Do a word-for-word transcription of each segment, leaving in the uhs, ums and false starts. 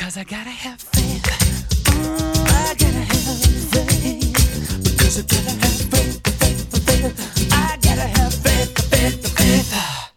Because I gotta have faith. I gotta have faith. Because I gotta have faith, faith, faith. I gotta have faith, faith, faith.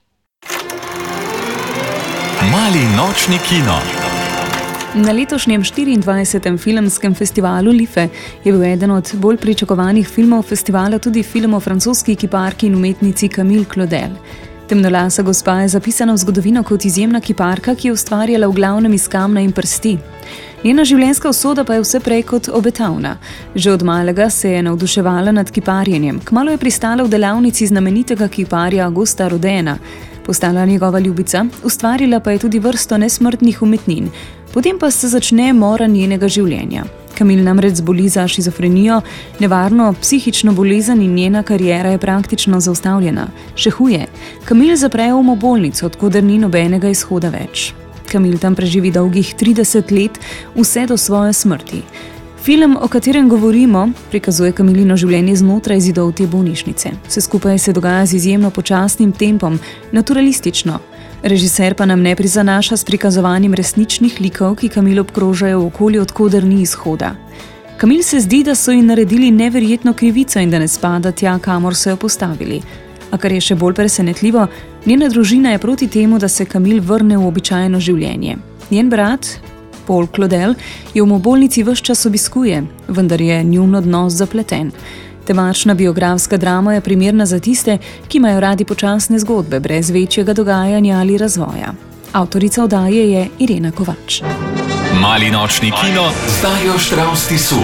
Mali nočni kino. Na letošnjem štiriindvajsetem filmskem festivalu Life je bil eden od bolj pričakovanih filmov festivala tudi film o francoski kiparki in umetnici Camille Claudel. Temnolasa gospa je zapisana v zgodovino kot izjemna kiparka, ki je ustvarjala v glavnem iz kamna in prsti. Njena življenjska usoda pa je vse prej kot obetavna. Že od malega se je navduševala nad kiparjenjem. Kmalu je pristala v delavnici znamenitega kiparja Augusta Rodena. Postala njegova ljubica, ustvarila pa je tudi vrsto nesmrtnih umetnin. Potem pa se začne mora njenega življenja. Camille namreč zboli za šizofrenijo, nevarno psihično bolezen in njena kariera je praktično zaustavljena. Še huje, Camille zapre v umobolnico, odkoder ni nobenega izhoda več. Camille tam preživi dolgih trideset let, vse do svoje smrti. Film, o katerem govorimo, prikazuje Camillino življenje znotraj zidov te bolnišnice. Vse skupaj se dogaja z izjemno počasnim tempom, naturalistično. Režiser pa nam ne prizanaša s prikazovanjem resničnih likov, ki Camille obkrožajo v okolju, odkoder ni izhoda. Camille se zdi, da so ji naredili neverjetno krivico in da ne spada tja, kamor so jo postavili. A kar je še bolj presenetljivo, njena družina je proti temu, da se Camille vrne v običajno življenje. Njen brat, Paul Claudel, jo v bolnici ves čas obiskuje, vendar je njun odnos zapleten. Temačna biografska drama je primerna za tiste, ki imajo radi počasne zgodbe, brez večjega dogajanja ali razvoja. Avtorica oddaje je Irena Kovač. Mali nočni kino z Darjo Štravs Tisu.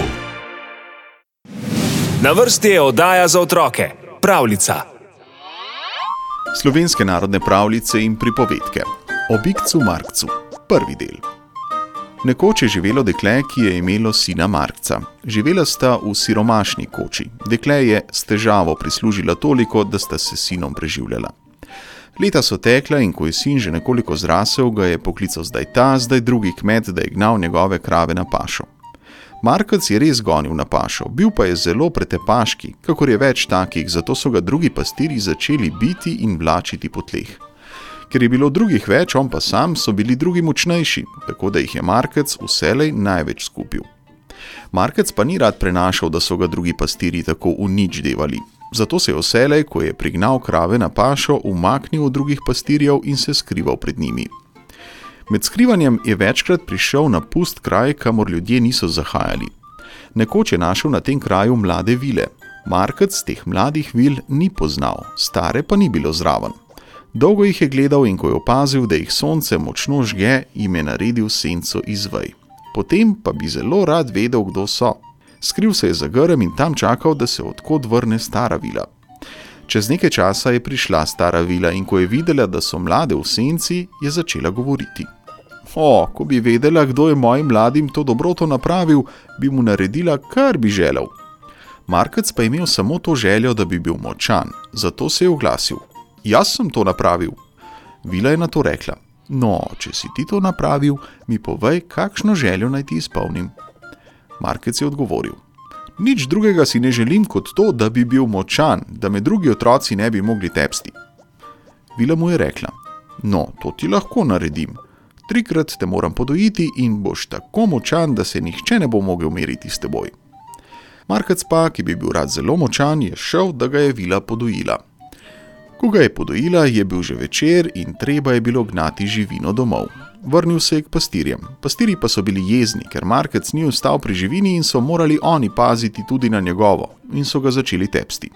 Na vrsti je oddaja za otroke. Pravljica. Slovenske narodne pravljice in pripovedke. O Bikcu Markcu. Prvi del. Nekoč je živelo dekle, ki je imelo sina Markca. Živela sta v siromašni koči. Dekle je s težavo prislužila toliko, da sta se sinom preživljala. Leta so tekla in ko je sin že nekoliko zrasel, ga je poklical zdaj ta, zdaj drugi kmet, da je gnal njegove krave na pašo. Markec je res gonil na pašo, bil pa je zelo pretepaški, kakor je več takih, zato so ga drugi pastirji začeli biti in vlačiti po tleh. Ker je bilo drugih več, on pa sam, so bili drugi močnejši, tako da jih je Markec vselej največ skupil. Markec pa ni rad prenašal, da so ga drugi pastirji tako v nič devali. Zato se je vselej, ko je prignal krave na pašo, umaknil od drugih pastirjev in se skrival pred njimi. Med skrivanjem je večkrat prišel na pust kraj, kamor ljudje niso zahajali. Nekoč je našel na tem kraju mlade vile. Markec teh mladih vil ni poznal, stare pa ni bilo zraven. Dolgo jih je gledal in ko je opazil, da jih sonce močno žge, jim je naredil senco iz vej. Potem pa bi zelo rad vedel, kdo so. Skril se je za grm in tam čakal, da se odkod vrne stara vila. Čez nekaj časa je prišla stara vila in ko je videla, da so mlade v senci, je začela govoriti. O, ko bi vedela, kdo je mojim mladim to dobroto napravil, bi mu naredila, kar bi želel. Markec pa je imel samo to željo, da bi bil močan, zato se je oglasil. Jaz sem to napravil. Vila je na to rekla. No, če si ti to napravil, mi povej, kakšno željo naj ti izpolnim. Markec je odgovoril. Nič drugega si ne želim kot to, da bi bil močan, da me drugi otroci ne bi mogli tepsti. Vila mu je rekla. No, to ti lahko naredim. Trikrat te moram podojiti in boš tako močan, da se nihče ne bo mogel meriti s teboj. Markec pa, ki bi bil rad zelo močan, je šel, da ga je vila podojila. Ko ga je podojila, je bil že večer in treba je bilo gnati živino domov. Vrnil se je k pastirjem. Pastirji pa so bili jezni, ker Markec ni ostal pri živini in so morali oni paziti tudi na njegovo in so ga začeli tepsti.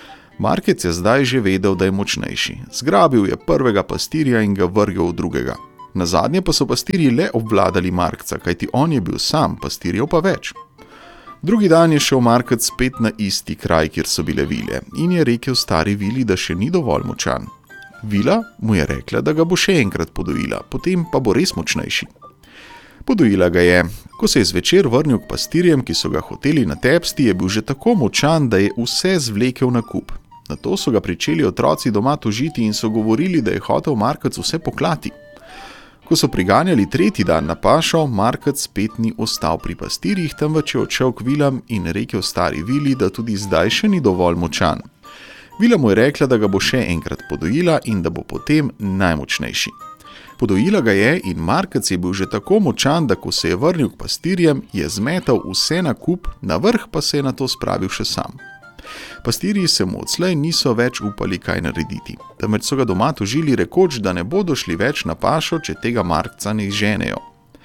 Markec je zdaj že vedel, da je močnejši. Zgrabil je prvega pastirja in ga vrgel v drugega. Nazadnje pa so pastirji le obvladali Markca, kajti on je bil sam, pastirjev pa več. Drugi dan je šel Markec spet na isti kraj, kjer so bile vile, in je rekel stari vili, da še ni dovolj močan. Vila mu je rekla, da ga bo še enkrat podojila, potem pa bo res močnejši. Podojila ga je. Ko se je zvečer vrnil k pastirjem, ki so ga hoteli natepsti, je bil že tako močan, da je vse zvlekel na kup. Nato so ga pričeli otroci doma tožiti in so govorili, da je hotel Markec vse poklati. Ko so priganjali tretji dan na pašo, Markec spet ni ostal pri pastirjih, temveč je odšel k vilam in rekel stari vili, da tudi zdaj še ni dovolj močan. Vila mu je rekla, da ga bo še enkrat podojila in da bo potem najmočnejši. Podojila ga je in Markec je bil že tako močan, da ko se je vrnil k pastirjem, je zmetal vse na kup, na vrh pa se je na to spravil še sam. Pastirji se mu odslej niso več upali kaj narediti, temveč so ga doma tožili rekoč, da ne bodo šli več na pašo, če tega Markca ne izženejo.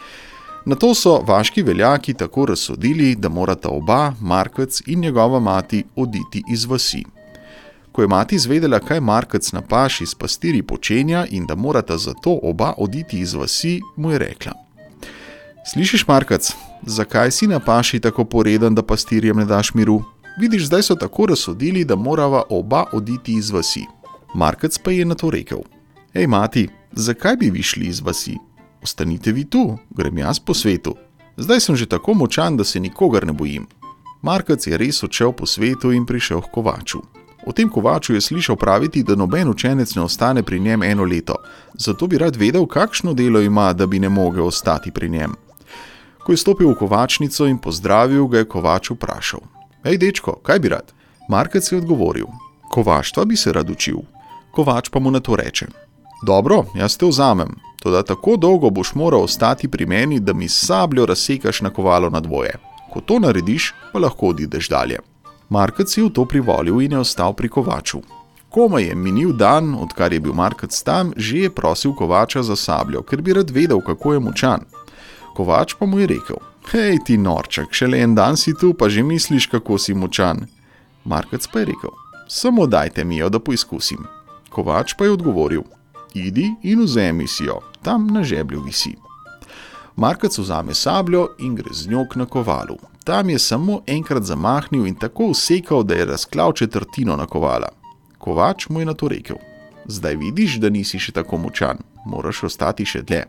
Nato so vaški veljaki tako razsodili, da morata oba, Markec in njegova mati, oditi iz vasi. Ko je mati izvedela, kaj Markec na paši s pastirji počenja in da morata zato oba oditi iz vasi, mu je rekla: Slišiš, Markec, zakaj si na paši tako poreden, da pastirjem ne daš miru? Vidiš, zdaj so tako razsodili, da morava oba oditi iz vasi. Markec pa je na to rekel: Ej, mati, zakaj bi vi šli iz vasi? Ostanite vi tu, grem jaz po svetu. Zdaj sem že tako močan, da se nikogar ne bojim. Markec je res odšel po svetu in prišel k kovaču. O tem kovaču je slišal praviti, da noben učenec ne ostane pri njem eno leto, zato bi rad vedel, kakšno delo ima, da bi ne mogel ostati pri njem. Ko je stopil v kovačnico in pozdravil, ga je kovač vprašal: Ej, dečko, kaj bi rad? Markec je odgovoril: Kovaštva bi se rad učil. Kovač pa mu na to reče: Dobro, jaz te vzamem, toda tako dolgo boš moral ostati pri meni, da mi s sabljo razsekaš nakovalo na dvoje. Ko to narediš, pa lahko odideš dalje. Markec je v to privolil in je ostal pri kovaču. Komaj je minil dan, odkar je bil Markec tam, že je prosil kovača za sabljo, ker bi rad vedel, kako je močan. Kovač pa mu je rekel: Hej, ti norček, šele en dan si tu, pa že misliš, kako si močan. Markec pa je rekel: Samo dajte mi jo, da poizkusim. Kovač pa je odgovoril: Idi in vzemi si jo, tam na žeblju visi. Markec vzame sabljo in gre z njo k nakovalu. Tam je samo enkrat zamahnil in tako usekal, da je razklal četrtino nakovala. Kovač mu je na to rekel: Zdaj vidiš, da nisi še tako močan, moraš ostati še dlje.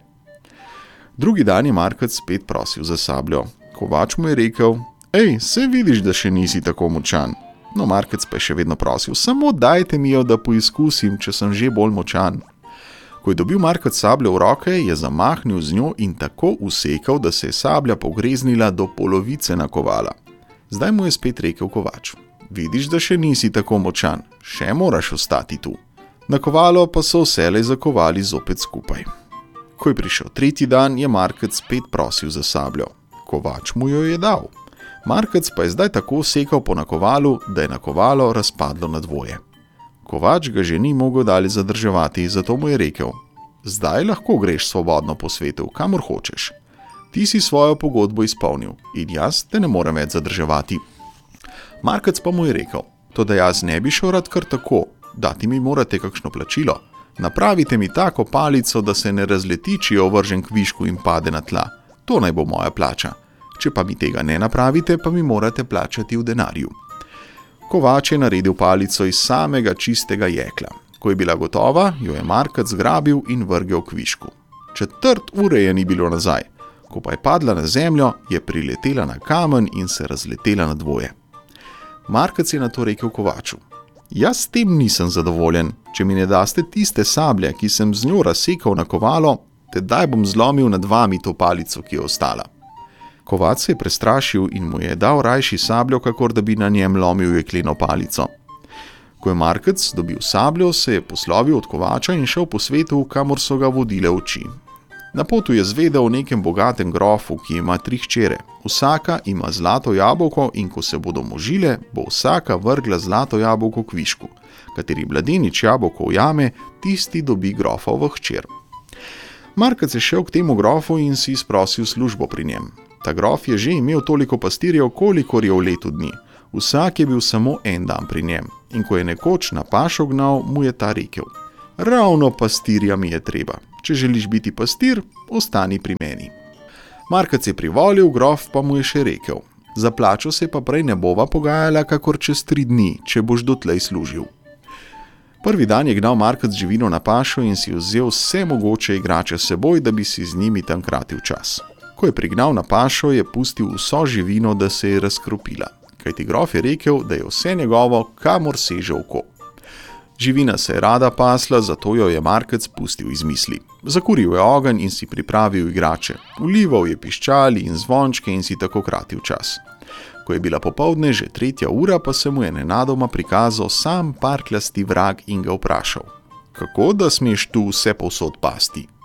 Drugi dan je Markec spet prosil za sabljo. Kovač mu je rekel: Ej, se vidiš, da še nisi tako močan. No, Markec pa je še vedno prosil: Samo dajte mi jo, da poizkusim, če sem že bolj močan. Ko je dobil Markec sabljo v roke, je zamahnil z njo in tako usekal, da se je sablja pogreznila do polovice nakovala. Zdaj mu je spet rekel Kovač: Vidiš, da še nisi tako močan, še moraš ostati tu. Nakovalo pa so vselej zakovali zopet skupaj. Ko je prišel tretji dan, je Markec spet prosil za sabljo. Kovač mu jo je dal. Markec pa je zdaj tako usekal po nakovalu, da je nakovalo razpadlo na dvoje. Kovač ga že ni mogel dalje zadrževati, zato mu je rekel: Zdaj lahko greš svobodno po svetu, kamor hočeš. Ti si svojo pogodbo izpolnil in jaz te ne morem več zadrževati. Markec pa mu je rekel: Toda jaz ne bi šel rad kar tako, dati mi morate kakšno plačilo. Napravite mi tako palico, da se ne razleti, če jo vržem k višku in pade na tla. To naj bo moja plača. Če pa mi tega ne napravite, pa mi morate plačati v denarju. Kovač je naredil palico iz samega čistega jekla. Ko je bila gotova, jo je Markec zgrabil in vrgel k višku. Četrt ure je ni bilo nazaj. Ko pa je padla na zemljo, je priletela na kamen in se razletela na dvoje. Markec je na to rekel Kovaču: Jaz s tem nisem zadovoljen. Če mi ne daste tiste sablje, ki sem z njo razsekal nakovalo, tedaj bom zlomil nad vami to palico, ki je ostala. Kovač se je prestrašil in mu je dal rajši sabljo, kakor da bi na njem lomil jekleno palico. Ko je Markec dobil sabljo, se je poslovil od Kovača in šel po svetu, kamor so ga vodile oči. Na potu je zvedel o nekem bogatem grofu, ki ima tri hčere. Vsaka ima zlato jabolko in ko se bodo možile, bo vsaka vrgla zlato jabolko k višku. Kateri mladenič jabolko ujame, tisti dobi grofovo hčer. Markec je šel k temu grofu in si izprosil službo pri njem. Ta grof je že imel toliko pastirjev, kolikor je v letu dni. Vsak je bil samo en dan pri njem. In ko je nekoč na pašo gnal, mu je ta rekel: Ravno pastirja mi je treba. Če želiš biti pastir, ostani pri meni. Markec je privolil, grof pa mu je še rekel: Za plačo se pa prej ne bova pogajala, kakor čez tri dni, če boš dotlej služil. Prvi dan je gnal Markec živino na pašo in si vzel vse mogoče igrače s seboj, da bi si z njimi tam kratil čas. Ko je prignal na pašo, je pustil vso živino, da se je razkropila. Kajti grof je rekel, da je vse njegovo, kamor seže oko. Živina se je rada pasla, zato jo je Markec pustil iz misli. Zakuril je ogenj in si pripravil igrače. Vlival je piščali in zvončke in si tako kratil čas. Ko je bila popoldne že tretja ura, pa se mu je nenadoma prikazal sam parkljasti vrag in ga vprašal: Kako da smeš tu vse povsod pasti?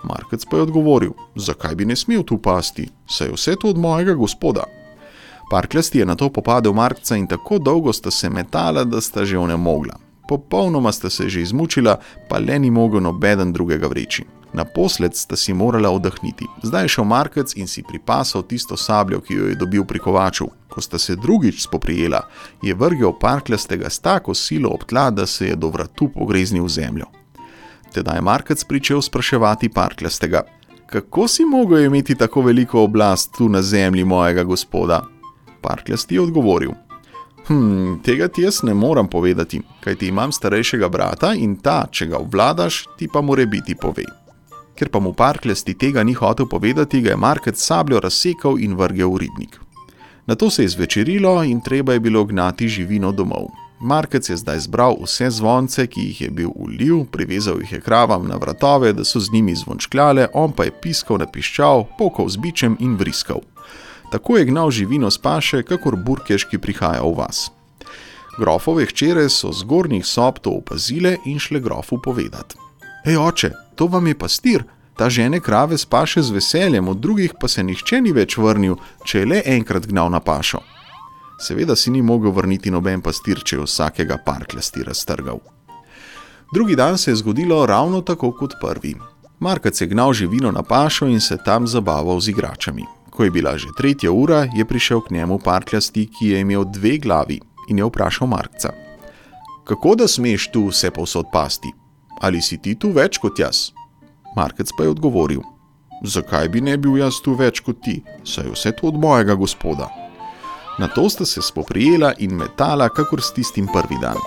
Markec pa je odgovoril: zakaj bi ne smel tu pasti, saj je vse to od mojega gospoda. Parkljasti je nato popadel Markca in tako dolgo sta se metala, da sta že onemogla. Popolnoma sta se že izmučila, pa le ni mogel nobeden drugega vreči. Naposled sta si morala oddahniti. Zdaj je šel Markec in si pripasal tisto sabljo, ki jo je dobil pri kovaču. Ko sta se drugič spoprijela, je vrgel Parkljastega s tako silo ob tla, da se je do vratu pogreznil v zemljo. Teda je Markec pričel spraševati Parkljastega: kako si mogel imeti tako veliko oblast tu na zemlji mojega gospoda? Parkljasti je odgovoril: Hm, tega ti jaz ne moram povedati, kajti imam starejšega brata in ta, če ga obvladaš, ti pa more biti pove. Ker pa mu Parkljasti tega ni hotel povedati, ga je Markec sabljo razsekal in vrgel v ribnik. Nato se je zvečerilo in treba je bilo gnati živino domov. Markec je zdaj zbral vse zvonce, ki jih je bil ulil, privezal jih je kravam na vratove, da so z njimi zvončkljale, on pa je piskal na piščal, pokal z bičem in vriskal. Tako je gnal živino s paše, kakor burkež, ki prihaja v vas. Grofove hčere so z gornjih sob to opazile in šle grofu povedat: Ej, oče, to vam je pastir, ta žene krave s paše z veseljem, od drugih pa se nihče ni več vrnil, če je le enkrat gnal na pašo. Seveda si ni mogel vrniti noben pastir, če je vsakega Parkljasti raztrgal. Drugi dan se je zgodilo ravno tako kot prvi. Markec je gnal živino na pašo in se tam zabaval z igračami. Ko je bila že tretja ura, je prišel k njemu Parkljasti, ki je imel dve glavi, in je vprašal Markca: Kako da smeš tu vse povsod pasti? Ali si ti tu več kot jaz? Markec pa je odgovoril: Zakaj bi ne bil jaz tu več kot ti, saj je vse to od mojega gospoda. Nato sta se spoprijela in metala, kakor s tistim prvi dan.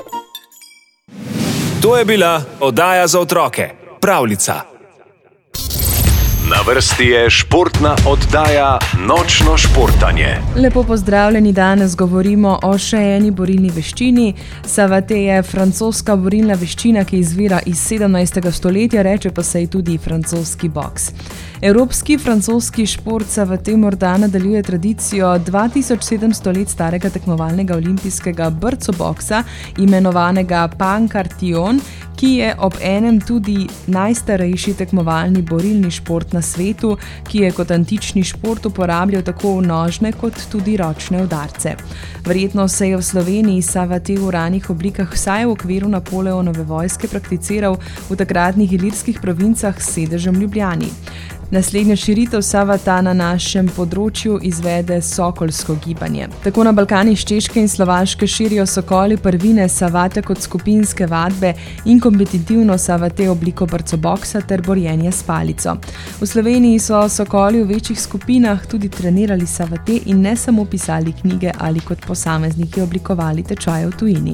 To je bila oddaja za otroke, Pravljica. Na vrsti je športna oddaja Nočno športanje. Lepo pozdravljeni, danes govorimo o še eni borilni veščini. Savate je francoska borilna veščina, ki izvira iz sedemnajstega stoletja, reče pa se ji tudi francoski boks. Evropski francoski šport savate morda nadaljuje tradicijo dva tisoč sedemsto let starega tekmovalnega olimpijskega brcoboksa, imenovanega pankartion, ki je ob enem tudi najstarejši tekmovalni borilni šport na svetu, ki je kot antični šport uporabljal tako nožne kot tudi ročne udarce. Verjetno se je v Sloveniji savate v ranih oblikah vsaj v okviru Napoleonove vojske prakticiral v takratnih ilirskih provincah s sedežem v Ljubljani. Naslednja širitev savata na našem področju izvede sokolsko gibanje. Tako na Balkani s Češke in Slovaške širijo sokoli prvine savate kot skupinske vadbe in kompetitivno savate obliko brcoboksa ter borjenje s palico. V Sloveniji so sokoli v večjih skupinah tudi trenirali savate in ne samo pisali knjige ali kot posamezniki oblikovali tečaje v tujini.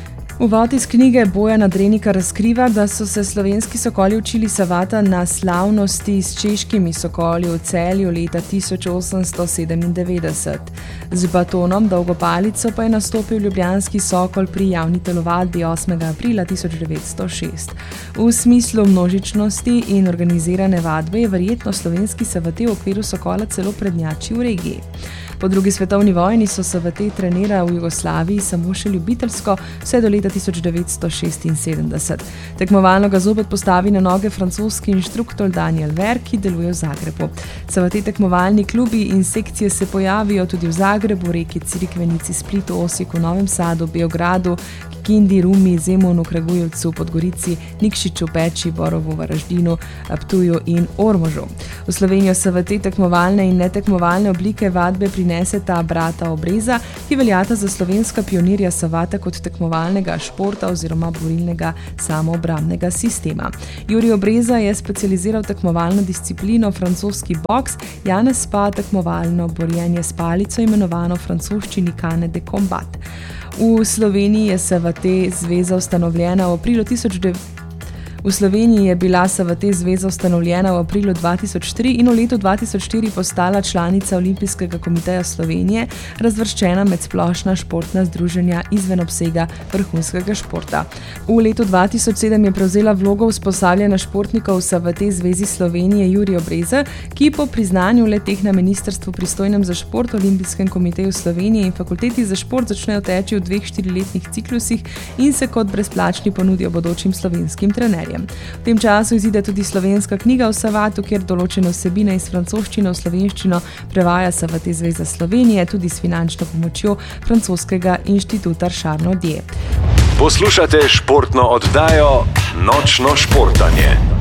Uvod iz knjige Bojana Drenika razkriva, da so se slovenski sokoli učili savata na slavnosti s češkimi sokoli v Celju leta tisoč osemsto sedemindevetdeset. Z batonom dolgo palico pa je nastopil ljubljanski sokol pri javni telovadbi osmega aprila tisoč devetsto šest. V smislu množičnosti in organizirane vadbe je verjetno slovenski savate v okviru sokola celo prednjačil v regiji. Po drugi svetovni vojni so savate trenirali v Jugoslaviji samo še ljubiteljsko, vse do leta tisoč devetsto šestinsedemdeset. Tekmovalno ga zopet postavi na noge francoski inštruktor Daniel Ver, ki deluje v Zagrebu. Savate tekmovalni klubi in sekcije se pojavijo tudi v Zagrebu, Reki, Crikvenici, Splitu, Osijeku, Novem Sadu, Beogradu, Kindi, Rumi, Zemunu, Kragujevcu, Podgorici, Nikšiču, Peči, Borovu, Varaždinu, Ptuju in Ormožu. V Slovenijo savate tekmovalne in netekmovalne oblike vadbe prineseta brata Obreza, ki veljata za slovenska pionirja savata kot tekmovalnega športa oziroma borilnega samoobrambnega sistema. Jurij Obreza je specializiral tekmovalno disciplino francoski boks, Janez pa tekmovalno borjenje s palico, imenovano v francoščini cane de combat. V Sloveniji je savate zveza ustanovljena v aprilu tisoč devetsto V Sloveniji je bila savate zveza ustanovljena v aprilu dva tisoč tri in v letu dva tisoč štiri postala članica Olimpijskega komiteja Slovenije, razvrščena med splošna športna združenja izven obsega vrhunskega športa. V letu dva tisoč sedem je prevzela vlogo usposabljanja športnikov v savate zvezi Slovenije Jurij Obreza, ki po priznanju le-teh na ministrstvu pristojnem za šport, Olimpijskem komiteju Slovenije in fakulteti za šport začnejo teči v dveh štiriletnih ciklusih in se kot brezplačni ponudijo bodočim slovenskim trenerjem. Savateljem. V tem času izide tudi slovenska knjiga o Savatu, kjer določene vsebine iz francoščine v slovenščino prevaja Savate Zveza Slovenije, tudi s finančno pomočjo francoskega inštituta Charnodier. Poslušate športno oddajo Nočno športanje.